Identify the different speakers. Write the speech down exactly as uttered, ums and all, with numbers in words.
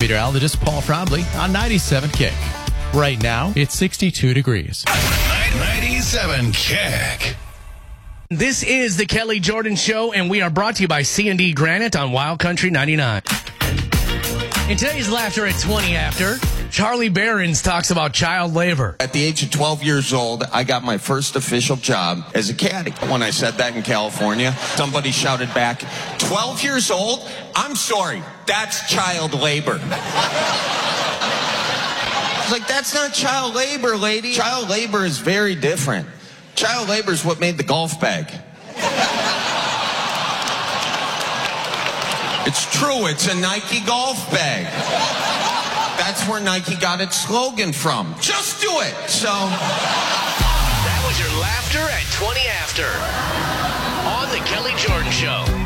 Speaker 1: Peter Alditis, Paul Frobley on ninety-seven Kick. Right now, it's sixty-two degrees.
Speaker 2: ninety-seven Kick.
Speaker 3: This is the Kelly Jordan Show, and we are brought to you by C and D Granite on Wild Country ninety-nine. In today's Laughter at twenty After, Charlie Behrens talks about child labor.
Speaker 4: At the age of twelve years old, I got my first official job as a caddy. When I said that in California, somebody shouted back, twelve years old? I'm sorry, that's child labor. I was like, that's not child labor, lady. Child labor is very different. Child labor is what made the golf bag. It's true, it's a Nike golf bag. That's where Nike got its slogan from. Just do it. So
Speaker 3: that was your Laughter at twenty After on the Kelly Jordan Show.